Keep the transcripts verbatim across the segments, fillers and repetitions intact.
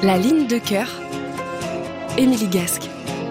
La ligne de cœur, Émilie Gasque.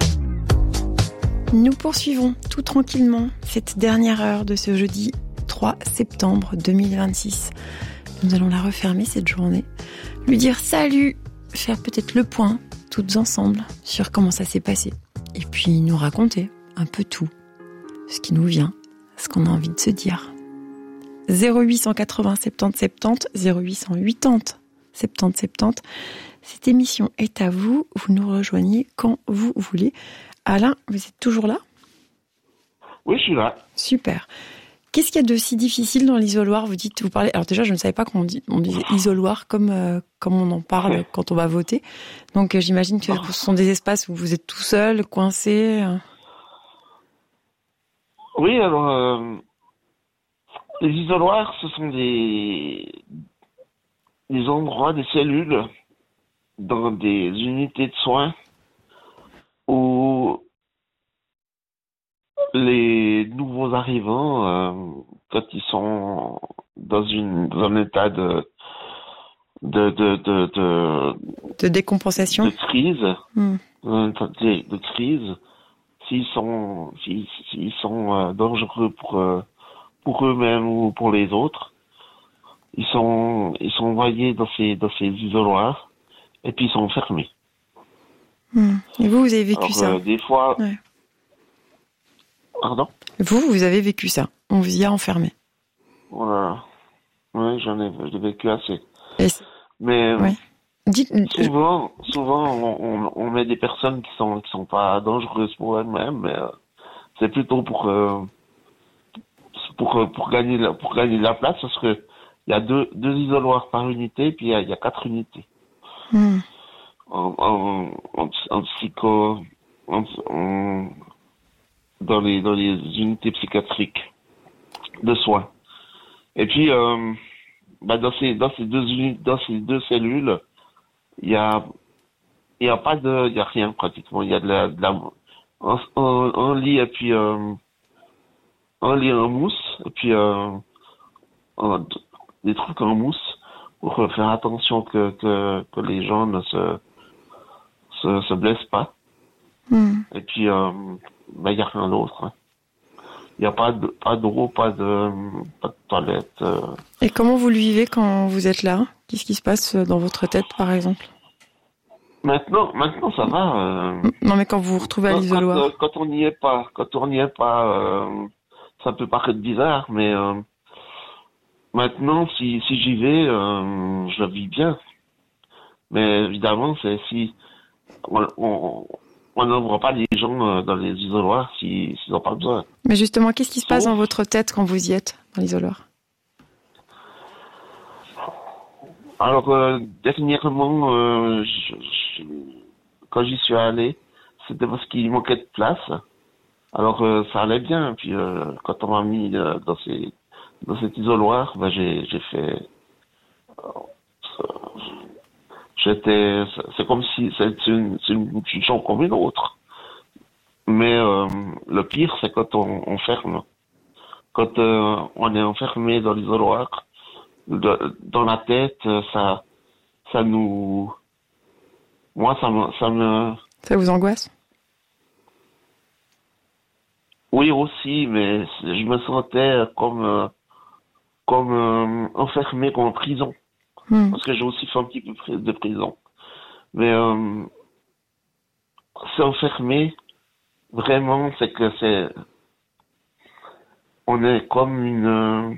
Nous poursuivons tout tranquillement cette dernière heure de ce jeudi trois septembre deux mille vingt-six. Nous allons la refermer cette journée, lui dire salut, faire peut-être le point toutes ensemble sur comment ça s'est passé. Et puis nous raconter un peu tout, ce qui nous vient, ce qu'on a envie de se dire. zéro huit cent quatre-vingts soixante-dix soixante-dix, zéro huit cent quatre-vingts soixante-dix soixante-dix. Cette émission est à vous, vous nous rejoignez quand vous voulez. Alain, vous êtes toujours là ? Oui, je suis là. Super. Qu'est-ce qu'il y a de si difficile dans l'isoloir ? Vous dites, vous parlez. Alors déjà, je ne savais pas qu'on dit, on disait isoloir comme euh, comme on en parle ouais. quand on va voter. Donc euh, j'imagine que ce sont des espaces où vous êtes tout seul, coincé. Euh... Oui, alors euh, les isoloirs, ce sont des des endroits, des cellules dans des unités de soins où les nouveaux arrivants, euh, quand ils sont dans, une, dans un état de de de de, de, de décompensation, de crise, mmh. de, de crise, s'ils sont s'ils, s'ils sont euh, dangereux pour euh, pour eux-mêmes ou pour les autres, ils sont ils sont envoyés dans ces dans ces isoloirs et puis ils sont fermés. Mmh. Et vous, vous avez vécu Alors, ça euh, des fois. Ouais. Pardon ? Vous, vous avez vécu ça. On vous y a enfermé. Voilà. Oui, j'en ai, j'ai vécu assez. Et Mais ouais. Dites... souvent, souvent, on, on, on met des personnes qui sont qui sont pas dangereuses pour elles-mêmes, mais euh, c'est plutôt pour euh, pour pour gagner la, pour gagner de la place, parce que il y a deux deux isoloirs par unité, puis il y a, il y a quatre unités. Mmh. En, en, en, en psycho, en, en, dans les dans les unités psychiatriques de soins. Et puis euh, bah dans ces dans ces deux unités, dans ces deux cellules, il y a il y a pas de il y a rien pratiquement. Il y a de la, de la un, un, un lit et puis euh, un lit en mousse et puis euh, un, des trucs en mousse pour faire attention que que que les gens ne se se, se blessent pas. Mmh. Et puis euh, bah il y a rien d'autre. Hein. Il n'y a pas de, pas d'eau, pas de, pas de toilette. Euh. Et comment vous le vivez quand vous êtes là ? Qu'est-ce qui se passe dans votre tête, par exemple ? Maintenant, maintenant, ça va. Euh. Non, mais quand vous vous retrouvez à l'isoloir. Quand, euh, quand on n'y est pas, quand on n'y est pas, euh, ça peut paraître bizarre, mais euh, maintenant, si, si j'y vais, euh, je le vis bien. Mais évidemment, c'est si on, on, on n'envoie pas les gens dans les isoloirs s'ils n'ont pas besoin. Mais justement, qu'est-ce qui se passe Sauf... dans votre tête quand vous y êtes, dans l'isoloir ? Alors, euh, dernièrement, euh, je, je, quand j'y suis allé, c'était parce qu'il manquait de place. Alors, euh, ça allait bien. Puis, euh, quand on m'a mis euh, dans, ces, dans cet isoloir, ben, j'ai, j'ai fait... Euh, j'étais... C'est comme si c'est une, c'est une, une chambre comme une autre. Mais euh, le pire, c'est quand on, on ferme. Quand euh, on est enfermé dans l'isoloir, de, dans la tête, ça, ça nous... Moi, ça me... Ça, me... ça vous angoisse ? Oui, aussi, mais je me sentais comme, comme euh, enfermé, comme en prison. Mmh. Parce que j'ai aussi fait un petit peu de prison. Mais euh, c'est enfermé, vraiment, c'est que c'est... On est comme une...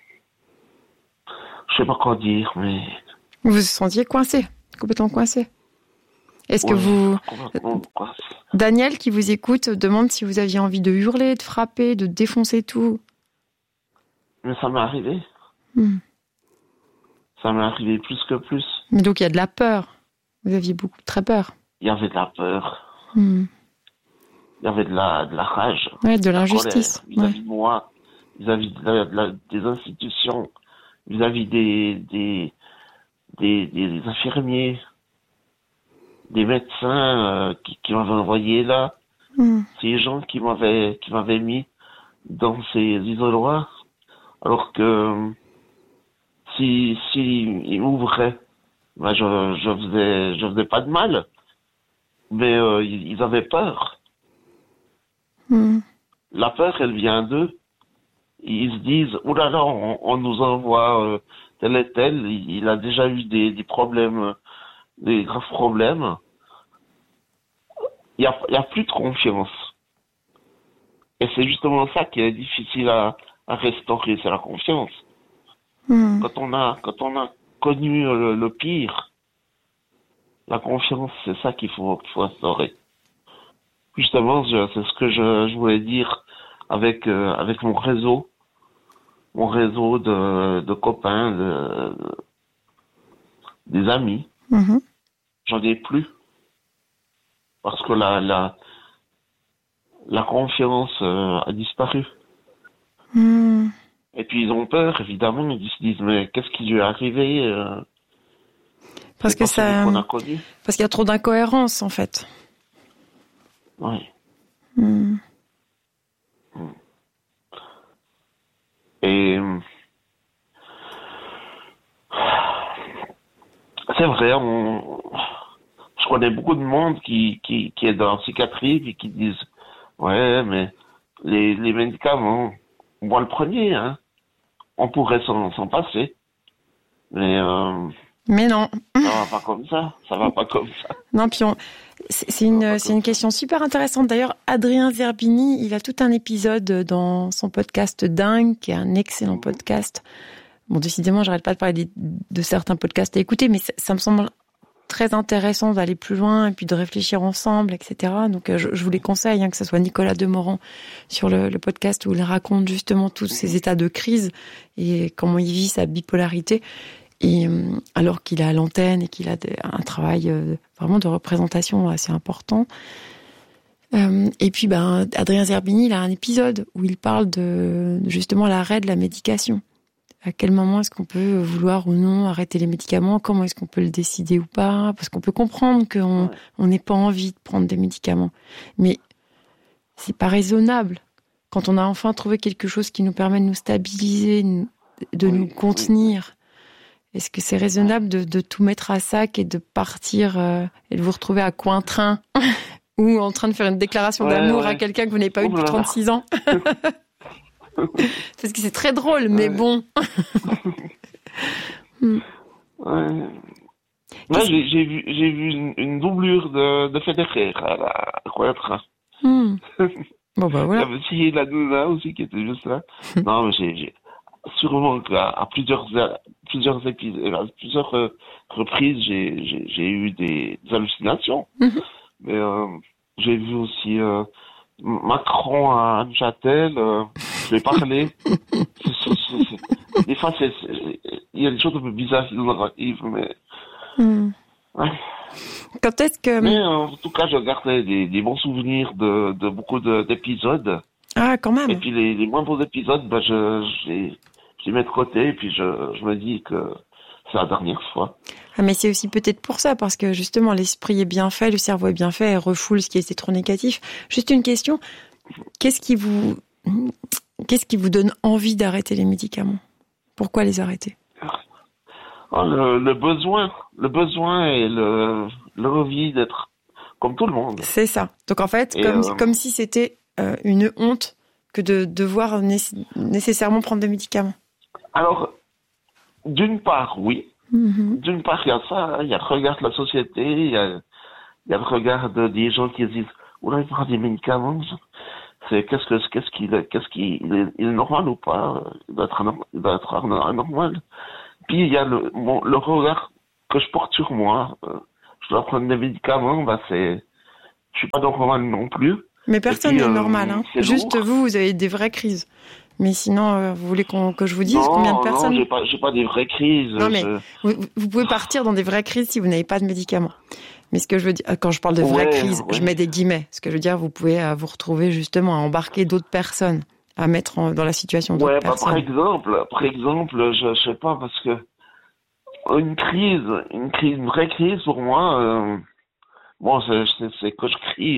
Je sais pas quoi dire, mais... Vous vous sentiez coincé, complètement coincé. Est-ce que ouais, vous... Daniel, qui vous écoute, demande si vous aviez envie de hurler, de frapper, de défoncer tout. Mais ça m'est arrivé. Hmm. Ça m'est arrivé plus que plus. Mais donc il y a de la peur. Vous aviez beaucoup, très peur. Il y avait de la peur. Hmm. Il y avait de la, de la rage. Ouais, de l'injustice. Vis-à-vis ouais. de moi, vis-à-vis de la, de la, des institutions, vis-à-vis des, des, des, des infirmiers, des médecins euh, qui, qui m'avaient envoyé là, mmh. ces gens qui m'avaient qui m'avaient mis dans ces isoloirs, alors que si si ils m'ouvraient Ben, je, je faisais, je faisais pas de mal, mais euh, ils, ils avaient peur. Mmh. La peur, elle vient d'eux. Ils se disent, oh là là, on, on nous envoie euh, tel et tel, il, il a déjà eu des, des problèmes, euh, des graves problèmes. Il y a, il y a plus de confiance. Et c'est justement ça qui est difficile à, à restaurer, c'est la confiance. Mmh. Quand on a, quand on a connu le, le pire, la confiance, c'est ça qu'il faut, qu'il faut instaurer. Justement, je- c'est ce que je, je voulais dire avec, euh, avec mon réseau, mon réseau de, de copains, de, de- des amis. Mmh. J'en ai plus. Parce que la, la, la confiance euh, a disparu. Mmh. Et puis ils ont peur, évidemment. Ils se disent, mais qu'est-ce qui lui est arrivé euh, Parce C'est que pas celui ça, qu'on a connu. parce qu'il y a trop d'incohérence en fait. Oui. Mmh. Et euh, c'est vrai, on, je connais beaucoup de monde qui, qui, qui est dans la psychiatrie et qui disent, ouais, mais les, les médicaments, moi le premier, hein, on pourrait s'en, s'en passer. Mais euh, Mais non. ça va pas comme ça, ça va pas comme ça. Non, puis on... c'est c'est une, c'est une question super intéressante. D'ailleurs, Adrien Zerbini, il a tout un épisode dans son podcast Dingue, qui est un excellent podcast. Bon, décidément, j'arrête pas de parler de, de certains podcasts à écouter, mais ça, ça me semble très intéressant d'aller plus loin et puis de réfléchir ensemble, et cetera. Donc, je, je vous les conseille, hein, que ce soit Nicolas Demorand sur le, le podcast où il raconte justement tous ces états de crise et comment il vit sa bipolarité. Et euh, alors qu'il est à l'antenne et qu'il a de, un travail euh, vraiment de représentation assez important. Euh, et puis, ben, Adrien Zerbini, il a un épisode où il parle de, de justement l'arrêt de la médication. À quel moment est-ce qu'on peut vouloir ou non arrêter les médicaments? Comment est-ce qu'on peut le décider ou pas? Parce qu'on peut comprendre qu'on on n'ait pas envie de prendre des médicaments. Mais c'est pas raisonnable. Quand on a enfin trouvé quelque chose qui nous permet de nous stabiliser, de Oui, nous contenir, oui. est-ce que c'est raisonnable de, de tout mettre à sac et de partir euh, et de vous retrouver à Cointrin ou en train de faire une déclaration Ouais, d'amour ouais. à quelqu'un que vous n'avez pas eu depuis Ouh là là. trente-six ans? Parce que c'est très drôle, mais Ouais. bon. Hmm. Ouais. Moi, Qu'est-ce- j'ai, j'ai vu, j'ai vu une, une doublure de, de Federer à la à Cointrin. Hmm. Bon, bah Il y voilà. avait aussi la Nuna aussi qui était juste là. Non, mais j'ai, j'ai sûrement qu'à à plusieurs, plusieurs épisodes, à plusieurs euh, reprises, j'ai, j'ai, j'ai eu des, des hallucinations. Mhm. Mais euh, j'ai vu aussi euh, Macron à Neuchâtel. Euh, je vais parler. C'est- c'est- c'est- c'est- Des fois, c'est, c'est- il y a des choses un peu bizarres qui nous arrivent, mais Hmm. ouais. Quand est-ce que... Mais euh, en tout cas, je gardais des, des bons souvenirs de, de beaucoup de- d'épisodes. Ah, quand Et même. puis les, les moins bons épisodes, bah, je, je, les, je les mets de côté et puis je, je me dis que c'est la dernière fois. Ah, mais c'est aussi peut-être pour ça, parce que justement, l'esprit est bien fait, le cerveau est bien fait, et refoule ce qui était trop négatif. Juste une question. Qu'est-ce qui vous, qu'est-ce qui vous donne envie d'arrêter les médicaments? Pourquoi les arrêter? Oh, le, le besoin, le besoin et le, l'envie d'être comme tout le monde. C'est ça. Donc en fait, Et, comme, euh, comme si c'était euh, une honte que de devoir nécess- nécessairement prendre des médicaments. Alors, d'une part, oui. Mhm. D'une part, il y a ça, il y a le regard de la société, il y a, il y a le regard de, des gens qui se disent, oula, il prend des médicaments. C'est, qu'est-ce que, qu'est-ce qu'il est, qu'est-ce qu'il il est, il est normal ou pas? Il doit être, anorm- il doit être anorm- anormal. Puis, il y a le, mon, le regard que je porte sur moi. Euh, je dois prendre des médicaments, bah, c'est, je suis pas normal non plus. Mais personne puis, n'est euh, normal. Hein. c'est Juste lourd. vous, vous avez des vraies crises. Mais sinon, euh, vous voulez qu'on, que je vous dise Non, combien de non, personnes... j'ai pas, j'ai pas des vraies crises. Non, mais je- vous, vous pouvez partir dans des vraies crises si vous n'avez pas de médicaments. Mais ce que je veux dire, quand je parle de vraies Ouais, crises, ouais. je mets des guillemets. Ce que je veux dire, vous pouvez euh, vous retrouver justement à embarquer d'autres personnes, à mettre en- dans la situation d'autres Ouais, bah, par personnes. exemple, par exemple, je, je sais pas, parce que une crise, une crise, une vraie crise pour moi, euh, bon, c'est, c'est, c'est que je crie.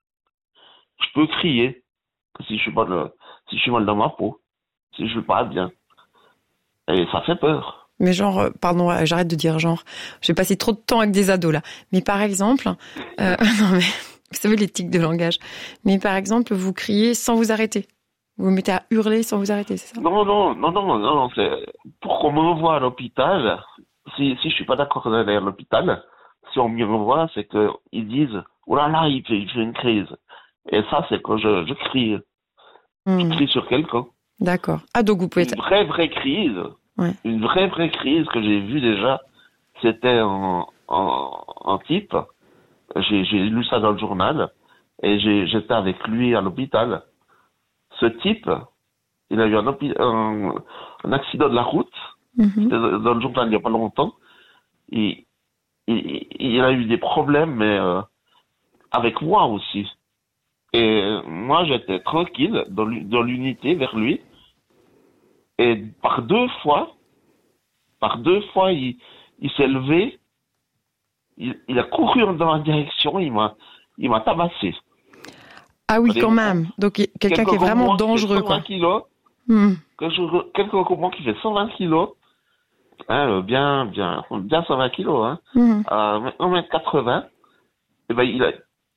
Je peux crier si je suis pas le, si je suis mal dans ma peau, si je suis pas bien. Et ça fait peur. Mais genre, euh, pardon, euh, j'arrête de dire genre. J'ai passé trop de temps avec des ados là. Mais par exemple, euh, non mais vous savez les tics de langage. Mais par exemple, vous criez sans vous arrêter. Vous vous mettez à hurler sans vous arrêter, c'est ça? Non, non, non, non, non, non, c'est pour qu'on me voit à l'hôpital. Si, si je suis pas d'accord d'aller à l'hôpital, si on me revoit, c'est que ils disent, oh là là, il fait, il fait une crise. Et ça, c'est quand je, je crie. Hmm. Je crie sur quelqu'un. D'accord. Ah, donc vous pouvez Une être... vraie, vraie crise. Ouais. Une vraie, vraie crise que j'ai vue déjà. C'était en, en, en type. J'ai, j'ai lu ça dans le journal. Et j'ai, j'étais avec lui à l'hôpital. Ce type, il a eu un, un, un accident de la route. Mhm. C'était dans le journal il n'y a pas longtemps. Il, il, il a eu des problèmes, mais euh, avec moi aussi. Et moi, j'étais tranquille dans, dans l'unité vers lui. Et par deux fois, par deux fois, il, il s'est levé. Il, il a couru dans ma direction. Il m'a, il m'a tabassé. Ah oui, quand même. Donc quelqu'un qui est vraiment dangereux, quoi. Kilos, hmm. Quelqu'un comme moi qui fait cent vingt kilos. Hein, bien, bien, bien cent vingt kilos, hein. Mmh. À un mètre quatre-vingts, et ben, il a,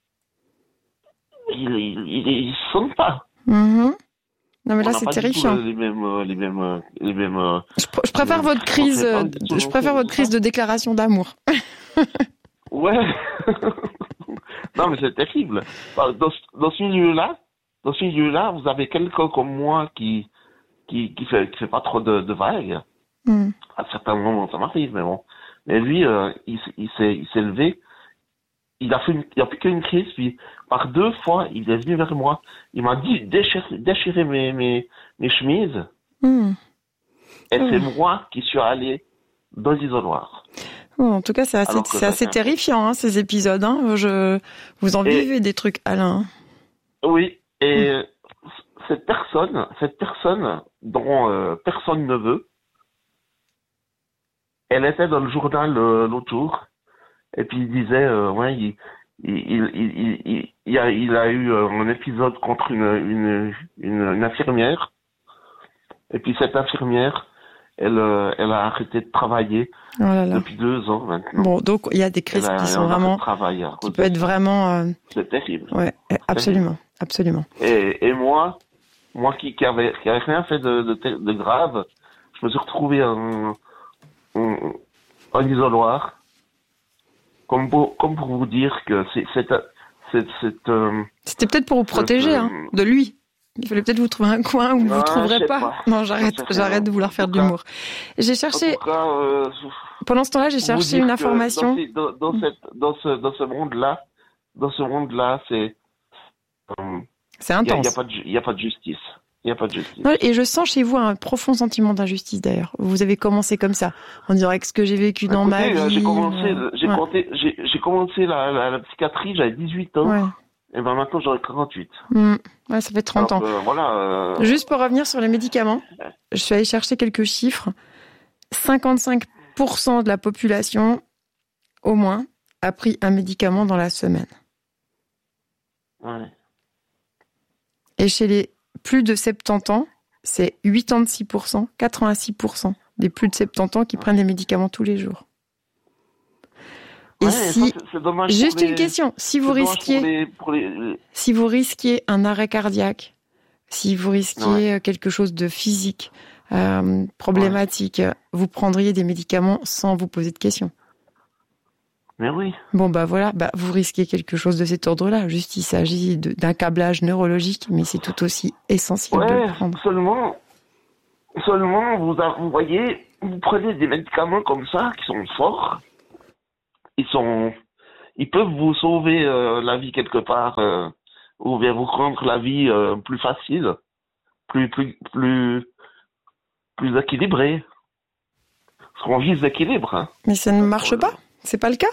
il, il, il, il sonne pas. Mmh. Non, mais là, On c'est n'a pas terrifiant. du tout les mêmes, les mêmes, les mêmes. Je, pr- je préfère votre crise, euh, je préfère votre crise de déclaration d'amour. Ouais. Non, mais c'est terrible. Dans, dans ce milieu-là, dans ce milieu-là, vous avez quelqu'un comme moi qui, qui, qui fait, qui fait pas trop de, de vagues. Mm. À certains moments, ça m'arrive, mais bon. Mais lui, euh, il, il s'est, il s'est levé. Il a fait une, il a fait qu'une crise, puis par deux fois, il est venu vers moi. Il m'a dit déchirer, déchirer mes, mes, mes chemises. Mm. Et mm. c'est moi qui suis allé dans l'isoloir. Oh, en tout cas, c'est assez, c'est assez terrifiant, hein, ces épisodes. Hein. Je, vous en vivez et, des trucs, Alain. Oui, et mm. cette personne, cette personne dont euh, personne ne veut, elle était dans le journal euh, l'autre jour, et puis il disait, euh, ouais, il, il, il, il, il, il, a, il a eu euh, un épisode contre une, une, une, une infirmière, et puis cette infirmière, elle, euh, elle a arrêté de travailler oh là là. depuis deux ans maintenant. Bon, donc il y a des crises a, qui sont vraiment, travail, qui peuvent être vraiment. Euh... C'est terrible. Ouais, c'est absolument, terrible. absolument. Et, et moi, moi qui, qui avait, qui avait rien fait de, de, de grave, je me suis retrouvé en, en, en isoloir, comme pour, comme pour vous dire que c'est, c'est, c'est, c'est euh, c'était peut-être pour vous protéger, euh, hein, de lui. Il fallait peut-être vous trouver un coin où vous ne trouverez pas. pas. Non, j'arrête, j'arrête de vouloir faire de l'humour. J'ai cherché. Cas, euh, pendant ce temps-là, j'ai cherché une information. Dans, dans, dans, cette, dans ce, dans ce monde-là, dans ce monde-là, c'est. Euh, c'est intense. Il n'y a, a pas de justice. Il n'y a pas de justice. Non, et je sens chez vous un profond sentiment d'injustice d'ailleurs. Vous avez commencé comme ça, en disant avec ce que j'ai vécu dans Écoutez, ma vie. J'ai commencé, j'ai, ouais. compté, j'ai, j'ai commencé la, la, la psychiatrie, j'avais dix-huit ans. Ouais. Et ben maintenant j'aurai quarante-huit. Mmh. Ouais, ça fait trente Alors, ans. Euh, voilà. Euh... Juste pour revenir sur les médicaments, je suis allée chercher quelques chiffres. cinquante-cinq pour cent de la population, au moins, a pris un médicament dans la semaine. Ouais. Et chez les plus de soixante-dix ans, c'est quatre-vingt-six pour cent, quatre-vingt-six pour cent des plus de soixante-dix ans qui prennent des médicaments tous les jours. Et ouais, si, ça, c'est, c'est dommage juste les, une question, si vous risquiez, pour les, pour les... si vous risquiez un arrêt cardiaque, si vous risquiez ouais. quelque chose de physique, euh, problématique, ouais. vous prendriez des médicaments sans vous poser de questions. Mais oui. Bon, bah voilà, bah, vous risquez quelque chose de cet ordre-là. Juste, il s'agit de, d'un câblage neurologique, mais c'est tout aussi essentiel ouais, de le prendre. Seulement, seulement, vous, vous voyez, vous prenez des médicaments comme ça, qui sont forts. Ils sont, ils peuvent vous sauver euh, la vie quelque part, euh, ou bien vous rendre la vie euh, plus facile, plus, plus, plus, plus équilibrée. Parce qu'on vise l'équilibre. Hein. Mais ça ne marche pas? C'est pas le cas?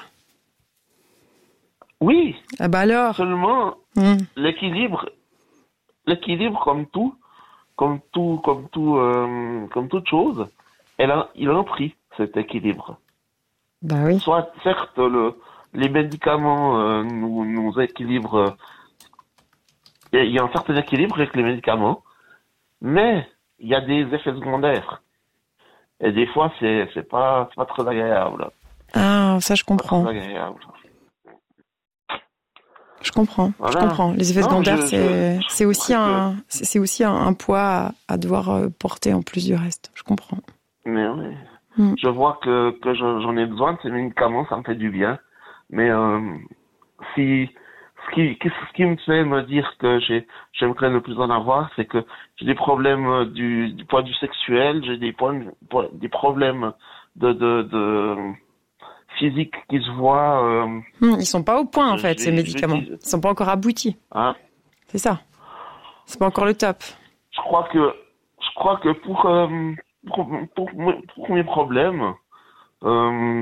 Oui. Ah bah alors. Seulement, mmh. l'équilibre, l'équilibre comme tout, comme tout, comme tout, euh, comme toute chose, elle a, il a un prix, cet équilibre. Bah oui. Soit, certes, le, les médicaments euh, nous, nous équilibrent. Il y, y a un certain équilibre avec les médicaments, mais il y a des effets secondaires. Et des fois, c'est, c'est pas, c'est pas très agréable. Ah, ça je comprends. Pas très agréable. Je comprends, Voilà. je comprends. Les effets Non, secondaires, je- c'est, je- c'est aussi je- un, c'est c'est aussi un, un poids à, à devoir euh, porter en plus du reste. Je comprends. Mais oui. Mm. Je vois que, que je- j'en ai besoin de ces médicaments, ça me fait du bien. Mais euh, si ce qui, ce qui me fait me dire que j'ai, j'aimerais ne plus en avoir, c'est que j'ai des problèmes euh, du, du point de vue sexuel, j'ai des, points, des problèmes de, de, de physique qui se voient. Euh, Mm, Ils sont pas au point en Je- fait je ces vais- je médicaments. vais dire- Ils sont pas encore aboutis. hein. C'est ça. C'est pas encore le top. Je crois que je crois que pour euh, pour, pour, pour mes problèmes, euh,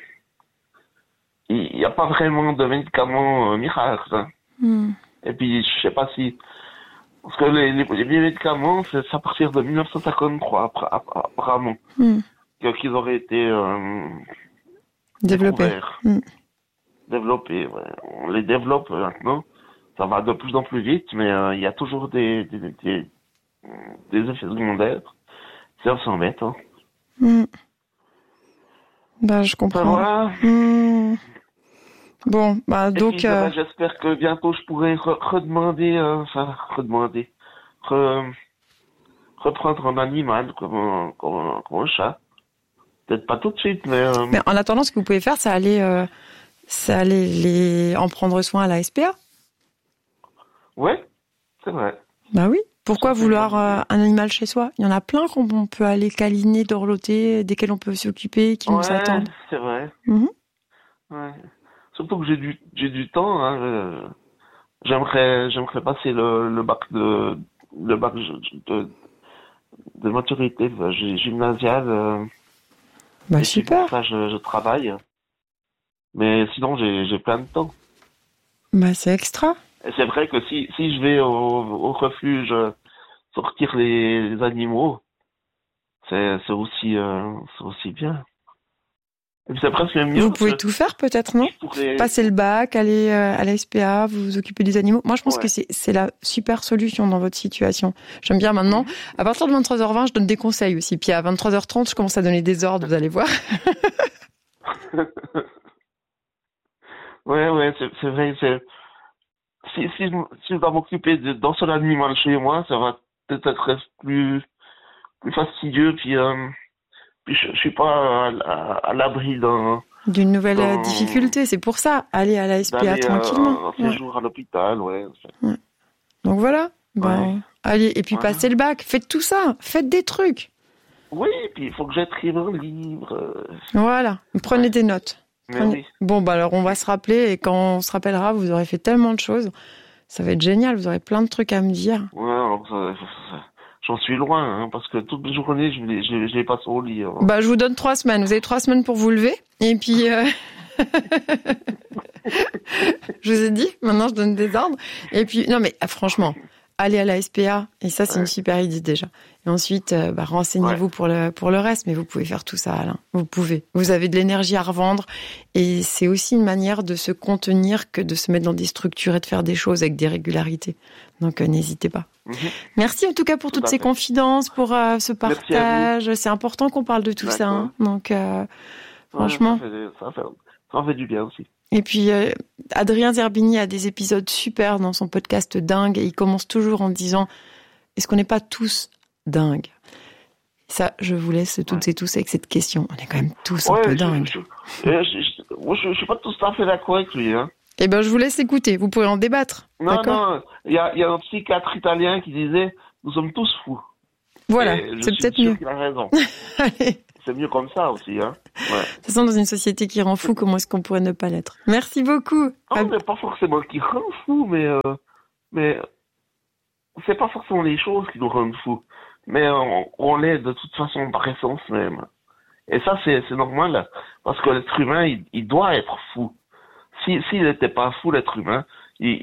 il n'y a pas vraiment de médicaments euh, miracles. Hein. Mm. Et puis je sais pas si parce que les, les, les médicaments c'est à partir de mille neuf cent cinquante-trois appara- apparemment Mm. que- qu'ils auraient été euh, Développé. découverts, Mm. développés. Ouais. On les développe maintenant. Ça va de plus en plus vite, mais euh, il y a toujours des des, des, des effets secondaires. C'est assez embêtant. Mm. Bah, je Enfin, comprends. voilà. Mm. Bon, bah Et donc. puis, euh, bah, j'espère que bientôt je pourrai re- redemander, euh, enfin, redemander, re- reprendre un animal comme un, comme un, comme un chat. Peut-être pas tout de suite, mais, euh, Mais en attendant, ce que vous pouvez faire, c'est aller, euh, c'est aller les en prendre soin à la S P A. ouais, c'est vrai. Bah oui. Pourquoi Ça, c'est vouloir une bonne idée. euh, un animal chez soi? Il y en a plein qu'on on peut aller câliner, dorloter, desquels on peut s'occuper, qui nous Ouais, attendent. c'est vrai. Mhm. Ouais. Surtout que j'ai du, j'ai du temps, hein. euh, J'aimerais, j'aimerais passer le, le bac de, le bac de, de maturité euh, gy- gymnasiale. euh, Bah et puis pour super. ça, je, je travaille. Mais sinon, j'ai, j'ai plein de temps. Bah c'est extra. Et c'est vrai que si, si je vais au, au refuge euh, sortir les, les animaux, c'est, c'est aussi, euh, c'est aussi bien. Et puis c'est presque mieux. Vous parce pouvez que tout faire peut-être, non? je pourrais- Passer le bac, aller euh, à la S P A, vous vous occuper des animaux. Moi, je pense Ouais. que c'est c'est la super solution dans votre situation. J'aime bien maintenant. À partir de vingt-trois heures vingt, je donne des conseils aussi. Puis à vingt-trois heures trente, je commence à donner des ordres, vous allez voir. Ouais, ouais, c'est, c'est vrai. C'est... Si, si, je, si je dois m'occuper de, d'un seul animal chez moi, ça va peut-être être plus, plus fastidieux. Puis, euh, puis je, je suis pas à, à, à l'abri d'un, D'une nouvelle euh, Dans- difficulté, c'est pour ça. Aller à la S P A d'aller euh, tranquillement. un Ouais. séjour à l'hôpital, ouais. Donc voilà. Ben, Ouais. allez, et puis Voilà. passez le bac. Faites tout ça. Faites des trucs. Oui, puis il faut que j'écrive un livre. euh, Voilà. Prenez Ouais. des notes. Mais Prenez- oui. Bon, bah alors on va se rappeler et quand on se rappellera, vous aurez fait tellement de choses. Ça va être génial. Vous aurez plein de trucs à me dire. Ouais, alors ça, ça- ça- j'en suis loin, hein, parce que toute la journée, je les, je, je les passe au lit. hein. Bah, je vous donne trois semaines. Vous avez trois semaines pour vous lever. Et puis, euh... je vous ai dit, maintenant je donne des ordres. Et puis, non mais ah, franchement, allez à la S P A. Et ça, c'est Ouais. une super idée déjà. Et ensuite, euh, bah, renseignez-vous pour le, pour le reste. Mais vous pouvez faire tout ça, Alain. Vous pouvez. Vous avez de l'énergie à revendre. Et c'est aussi une manière de se contenir que de se mettre dans des structures et de faire des choses avec des régularités. Donc, euh, n'hésitez pas. Mhm. Merci en tout cas pour Tout toutes à ces fait. confidences, pour euh, ce Merci à vous. partage. C'est important qu'on parle de tout ça. D'accord. hein. Donc, euh, Ouais, franchement. Ça fait, ça, fait, ça en fait du bien aussi. Et puis, euh, Adrien Zerbini a des épisodes super dans son podcast Dingue. Et il commence toujours en disant, est-ce qu'on n'est pas tous dingues? Ça, je vous laisse toutes Ouais. et tous avec cette question. On est quand même tous Ouais, un peu je, dingues. je, je, euh, je, je, moi, je, je suis pas tout à fait d'accord avec lui, hein. Eh ben, je vous laisse écouter. Vous pourrez en débattre. Non, D'accord? non, il y a, il y a un psychiatre italien qui disait, nous sommes tous fous. Voilà. Et je C'est suis peut-être sûr mieux. qu'il a raison. Allez. C'est mieux comme ça aussi, hein. Ouais. De toute façon, dans une société qui rend fou, comment est-ce qu'on pourrait ne pas l'être? Merci beaucoup. À- Non, mais pas forcément qui rend fou, mais, euh, mais c'est pas forcément les choses qui nous rendent fous. Mais on, on l'est de toute façon par essence même. Et ça, c'est, c'est normal, parce que l'être humain, il, il doit être fou. Si, s'il n'était pas fou, l'être humain, il,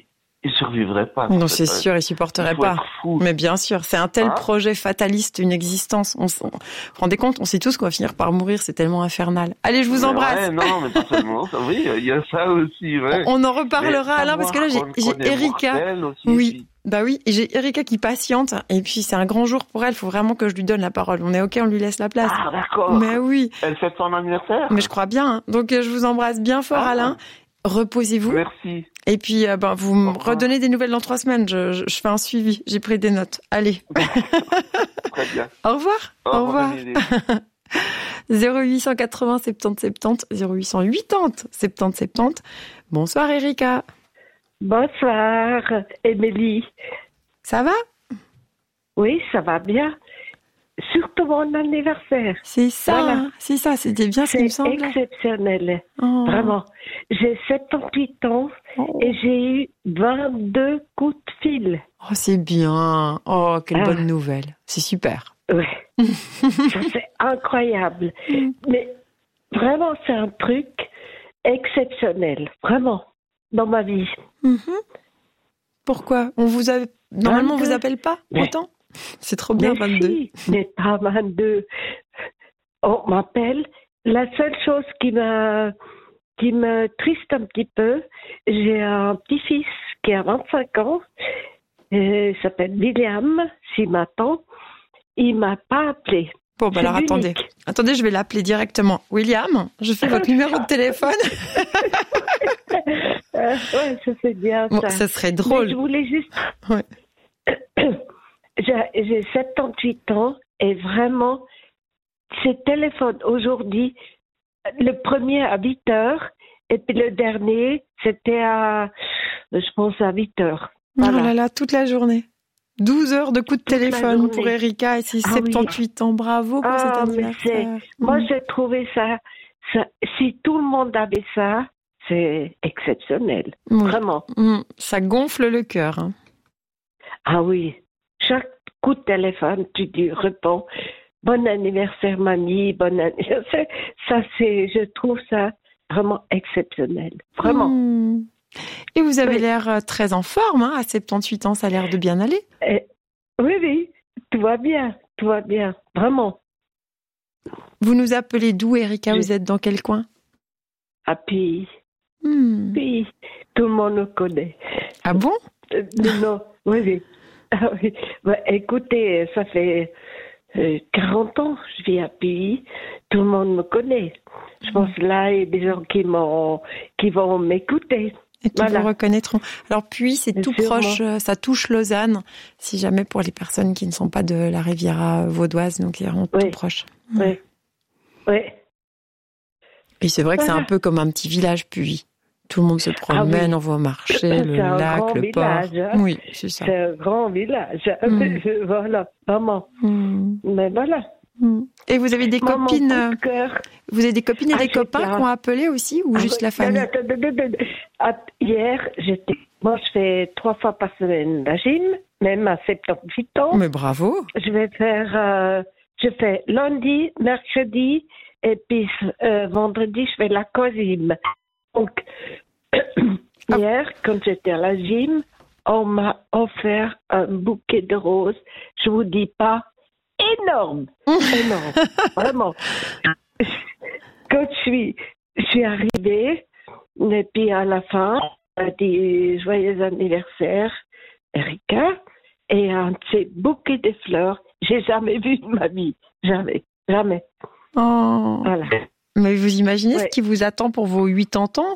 il survivrait pas. Non, c'est sûr, il supporterait pas. Fou. Mais bien sûr, c'est un tel ah. projet fataliste, une existence. On, on, vous vous rendez compte, on sait tous qu'on va finir par mourir, c'est tellement infernal. Allez, je vous mais embrasse. Ouais, non, mais pas seulement ça. Oui, il y a ça aussi. Ouais. On en reparlera, Alain, parce que là, j'ai, j'ai Erika. Aussi, oui. Aussi. Bah oui, et j'ai Erika qui patiente, et puis c'est un grand jour pour elle, il faut vraiment que je lui donne la parole. On est ok, on lui laisse la place. Ah, d'accord. Mais oui. Elle fête son anniversaire. Mais je crois bien. Hein. Donc, je vous embrasse bien fort, ah. Alain. Reposez-vous. Merci. Et puis, euh, ben, vous me redonnez des nouvelles dans trois semaines. Je, je, je fais un suivi. J'ai pris des notes. Allez. Très bien. Au revoir. Au, Au revoir. zéro huit cent quatre-vingts soixante-dix soixante-dix, zéro huit cent quatre-vingts soixante-dix soixante-dix. Bonsoir, Erika. Bonsoir, Émilie. Ça va? Oui, ça va bien. Surtout mon anniversaire. C'est ça, voilà. hein, c'est ça, c'était bien ce qui me semble. C'est exceptionnel, oh. Vraiment. J'ai soixante-dix ans oh. et j'ai eu vingt-deux coups de fil. Oh, c'est bien. Oh, quelle ah. bonne nouvelle. C'est super. Oui, ça c'est incroyable. Mais vraiment, c'est un truc exceptionnel, vraiment, dans ma vie. Mm-hmm. Pourquoi? On vous a... Normalement, vingt-deux. On vous appelle pas mais... autant? C'est trop bien, mais vingt-deux. Si, mais pas vingt-deux. On m'appelle. La seule chose qui me, qui me triste un petit peu, j'ai un petit-fils qui a vingt-cinq ans. Il s'appelle William, s'il m'attend. Il m'a pas appelé. Bon, bah alors attendez. Attendez, je vais l'appeler directement. William, je fais votre numéro de téléphone. euh, ouais, ça c'est bien bon, ça. Ça serait drôle. Mais je voulais juste... Ouais. J'ai, j'ai soixante-dix ans et vraiment, ces téléphones aujourd'hui, le premier à huit heures et puis le dernier, c'était à, je pense, à huit heures. Voilà. Oh là là, toute la journée. douze heures de coups de toute téléphone pour Erika et ses ah soixante-dix oui. ans. Bravo pour ah, cet anniversaire. Mmh. Moi, j'ai trouvé ça, ça, si tout le monde avait ça, c'est exceptionnel. Oui. Vraiment. Mmh. Ça gonfle le cœur. Hein. Ah oui. Chaque coup de téléphone, tu dis, réponds, bon anniversaire mamie, bon anniversaire. Ça, c'est, je trouve ça vraiment exceptionnel. Vraiment. Mmh. Et vous avez oui. l'air très en forme, hein, à soixante-dix-huit ans, ça a l'air de bien aller. Et, oui, oui, tout va bien, tout va bien, vraiment. Vous nous appelez d'où, Erika? Oui. Vous êtes dans quel coin? À Pays. Mmh. Pays. Tout le monde nous connaît. Ah bon? euh, Non, oui, oui. Ah oui, bah, écoutez, ça fait euh, quarante ans que je vis à Pays. Tout le monde me connaît. Je pense que là, il y a des gens qui, m'ont, qui vont m'écouter. Et qui voilà. vous reconnaîtront. Alors, Puy, c'est tout Sûrement. proche, ça touche Lausanne, si jamais pour les personnes qui ne sont pas de la Riviera vaudoise, donc c'est vraiment oui. tout proche. Oui, oui. Et c'est vrai que voilà. c'est un peu comme un petit village, Puy. Tout le monde se promène, ah oui. on va au marché, le lac, le village, port. Hein. Oui, c'est ça. C'est un grand village. Mm. Voilà, vraiment. Mm. Mais voilà. Mm. Et vous avez des Maman, copines, vous avez des copines et ah, des copains qui ont appelé aussi, ou ah, juste la famille? Hier, j'étais, moi je fais trois fois par semaine la gym, même à soixante-dix-huit ans. Mais bravo. Je vais faire, euh, je fais lundi, mercredi, et puis euh, vendredi, je fais la cosime. Donc, ah. hier, quand j'étais à la gym, on m'a offert un bouquet de roses. Je vous dis pas, énorme, énorme, vraiment. Quand je suis, je suis arrivée, et puis à la fin, on a dit joyeux anniversaire, Erika, et un de ces bouquets de fleurs, j'ai jamais vu de ma vie, jamais, jamais. Oh. Voilà. Mais vous imaginez ouais. ce qui vous attend pour vos quatre-vingts ans?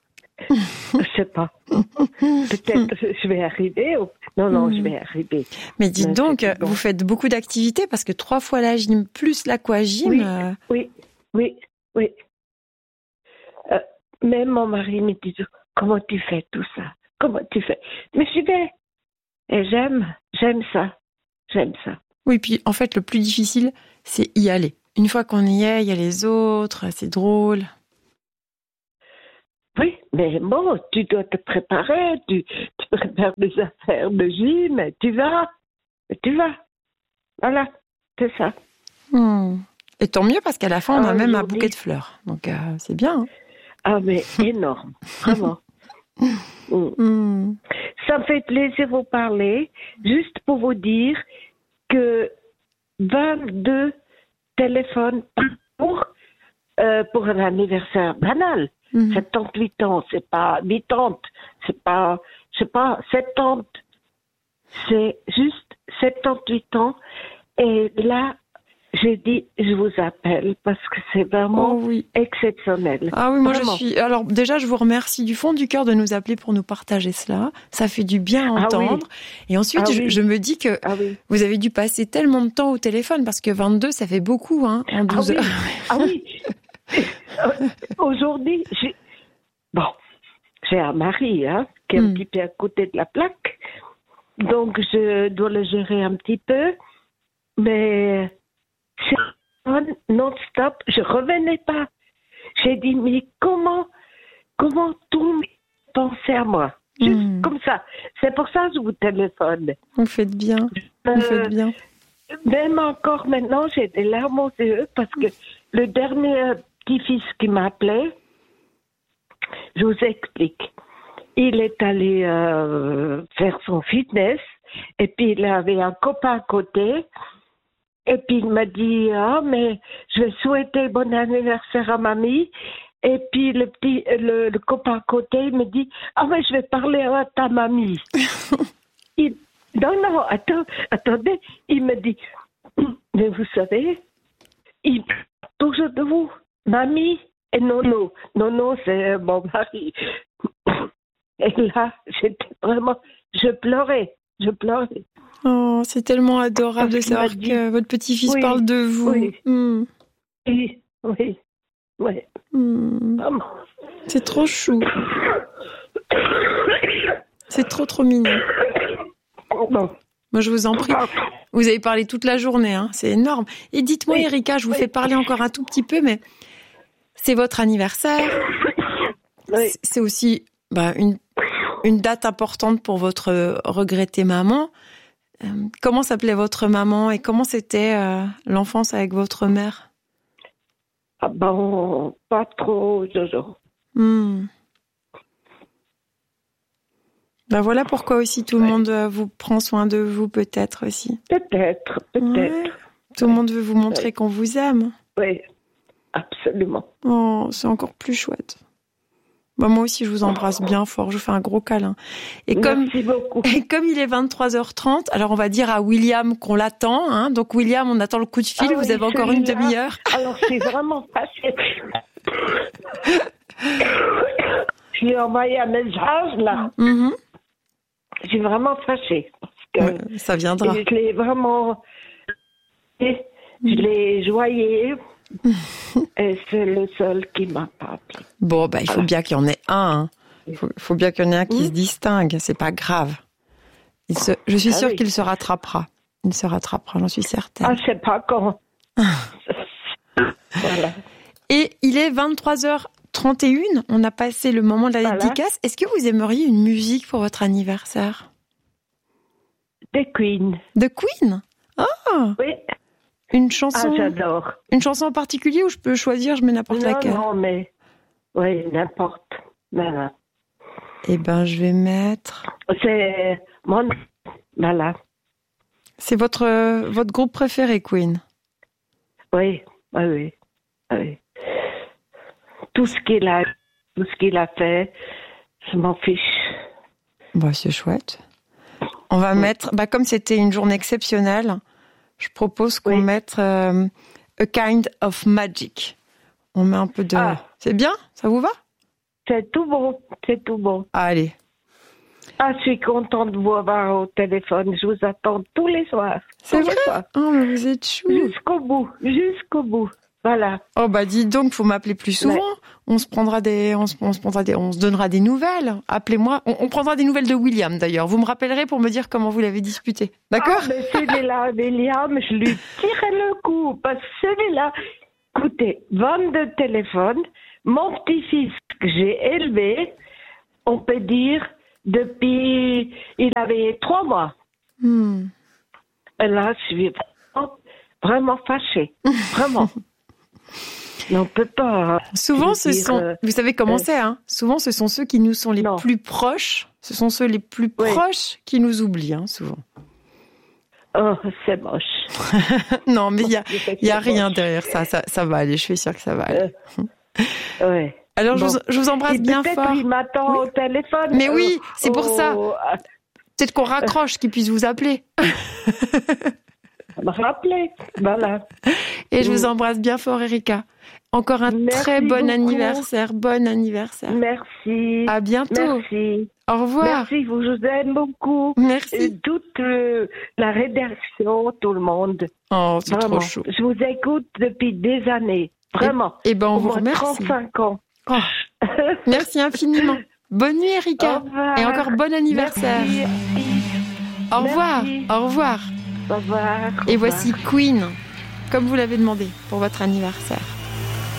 Je sais pas. Peut-être je vais arriver. Ou... Non, non, mmh. je vais arriver. Mais dites Mais donc, bon. vous faites beaucoup d'activités parce que trois fois la gym plus l'aquagym. Oui, euh... oui, oui, oui. Euh, même mon mari me dit, comment tu fais tout ça? Comment tu fais? Mais je vais. Et j'aime, j'aime ça. J'aime ça. Oui, puis en fait, le plus difficile, c'est y aller. Une fois qu'on y est, il y a les autres, c'est drôle. Oui, mais bon, tu dois te préparer, tu, tu prépares des affaires de gym, et tu vas, et tu vas. Voilà, c'est ça. Hmm. Et tant mieux, parce qu'à la fin, on a ah, même un bouquet de fleurs. Donc, euh, c'est bien. Hein. Ah, mais énorme, vraiment. Mm. ça me fait plaisir de vous parler. Juste pour vous dire que vingt-deux téléphones par jour euh, pour un anniversaire banal. Mmh. soixante-dix-huit ans, c'est pas quatre-vingts, c'est pas, je sais pas, soixante-dix. C'est juste soixante-dix-huit ans. Et là, j'ai dit, je vous appelle parce que c'est vraiment oh, oui. exceptionnel. Ah oui, moi vraiment. je suis. Alors déjà, je vous remercie du fond du cœur de nous appeler pour nous partager cela. Ça fait du bien à entendre. Ah oui. Et ensuite, ah je, oui. je me dis que ah oui. vous avez dû passer tellement de temps au téléphone parce que vingt-deux, ça fait beaucoup, hein, en douze ah heures. Oui. Ah oui. Aujourd'hui, j'ai bon, j'ai un mari, hein, qui est mmh. un petit peu à côté de la plaque, donc je dois le gérer un petit peu, mais c'est non-stop, je revenais pas. J'ai dit, mais comment, comment tout penser à moi? Juste mmh. comme ça. C'est pour ça que je vous téléphone. Vous faites bien. Euh, vous faites bien. Même encore maintenant, j'ai des larmes aux yeux parce que le dernier petit-fils qui m'appelait, je vous explique. Il est allé euh, faire son fitness et puis il avait un copain à côté. Et puis il m'a dit, ah, mais je vais souhaiter bon anniversaire à mamie. Et puis le petit, le, le copain à côté, il me dit, ah, mais je vais parler à ta mamie. il, non, non, attends, attendez. Il me dit, mais vous savez, il parle toujours de vous, mamie et Nono. Nono, c'est mon mari. Et là, j'étais vraiment, je pleurais, je pleurais. Oh, c'est tellement adorable de savoir dit, que votre petit-fils oui, parle de vous. Oui, mmh. oui, oui. oui. Mmh. C'est trop chou. C'est trop, trop mignon. Bon. Moi, je vous en prie. Vous avez parlé toute la journée, hein. C'est énorme. Et dites-moi, oui, Erika, je vous oui. fais parler encore un tout petit peu, mais c'est votre anniversaire. Oui. C'est aussi bah, une, une date importante pour votre regrettée maman. Euh, comment s'appelait votre maman et comment c'était euh, l'enfance avec votre mère? Ah bon, pas trop, Jojo. Hmm. Ben voilà pourquoi aussi tout le ouais. monde vous prend soin de vous, peut-être aussi. Peut-être, peut-être. Ouais. Tout le monde veut vous montrer ouais. qu'on vous aime. Oui, absolument. Oh, c'est encore plus chouette. Ben moi aussi, je vous embrasse bien fort. Je vous fais un gros câlin. Et comme, Merci beaucoup. Et comme il est vingt-trois heures trente, alors on va dire à William qu'on l'attend. Hein. Donc William, on attend le coup de fil. Ah vous oui, avez encore une demi-heure. Alors je suis vraiment fâchée. Je lui ai envoyé un message là. Mm-hmm. Je suis vraiment fâchée. Parce que ouais, ça viendra. Je l'ai vraiment... Je l'ai joyé. Et c'est le seul qui m'a pas appelé. Bon, bah, il faut voilà. bien qu'il y en ait un. Il faut, faut bien qu'il y en ait un qui mmh. se distingue. C'est pas grave. Il se, je suis ah sûre oui. qu'il se rattrapera. Il se rattrapera, j'en suis certaine. Ah, je sais pas quand. Voilà. Et il est vingt-trois heures trente et une. On a passé le moment de la voilà. dédicace. Est-ce que vous aimeriez une musique pour votre anniversaire? The Queen. The Queen? Ah! Oui. Une chanson. Ah, j'adore. Une chanson en particulier ou je peux choisir, je mets n'importe non, laquelle? Non, mais. Oui, n'importe. Voilà. Eh ben, je vais mettre. C'est mon. Voilà. C'est votre, euh, votre groupe préféré, Queen? Oui, oui, oui. oui. Tout ce qu'il a, tout ce qu'il a fait, je m'en fiche. Bah, c'est chouette. On va oui. mettre, bah, comme c'était une journée exceptionnelle, je propose qu'on oui. mette euh, A Kind of Magic. On met un peu de... Ah. C'est bien? Ça vous va? C'est tout bon, c'est tout bon. Allez. Ah, je suis contente de vous avoir au téléphone. Je vous attends tous les soirs. C'est vrai? Oh, mais vous êtes chou. Jusqu'au bout, jusqu'au bout. Voilà. Oh, bah, dites donc, faut m'appeler plus souvent. Ouais. On se prendra des, on se, on se prendra des, on se donnera des nouvelles. Appelez-moi. On, on prendra des nouvelles de William, d'ailleurs. Vous me rappellerez pour me dire comment vous l'avez disputé. D'accord? Ah, mais celui-là, William, je lui tirerai le coup. Parce que celui-là, écoutez, vingt-deux téléphones, mon petit-fils que j'ai élevé, on peut dire, depuis, il avait trois mois. Hmm. Et là, je suis vraiment, vraiment fâchée. Vraiment. Mais on peut pas. Hein. Souvent, ce dire, sont, euh, vous savez comment euh, c'est, hein. Souvent, ce sont ceux qui nous sont les non. plus proches. Ce sont ceux les plus Oui. proches qui nous oublient, hein, souvent. Oh, c'est moche. Non, mais il y a, Je sais que il y a c'est rien moche. derrière ça. ça. Ça va aller. Je suis sûre que ça va aller. Euh, ouais. Alors, je, bon. vous, je vous embrasse Et bien peut-être fort. il m'attend Oui. au téléphone. Mais oui, c'est pour ça. au- Peut-être qu'on raccroche, qu'il puisse vous appeler. à me rappeler. Voilà. Et je vous embrasse bien fort, Erika. Encore un Merci très bon beaucoup. anniversaire. Bon anniversaire. Merci. À bientôt. Merci. Au revoir. Merci, vous, je vous aime beaucoup. Merci. Et toute euh, la rédaction, tout le monde. Oh, c'est Vraiment. trop chaud. Je vous écoute depuis des années. Vraiment. Eh ben, on Au vous moins remercie. trente-cinq ans. Oh, merci infiniment. Bonne nuit, Erika. Au revoir. Et encore bon anniversaire. Merci. Au revoir. Merci. Au revoir. Au revoir. Et Au voici revoir. Queen, comme vous l'avez demandé, pour votre anniversaire.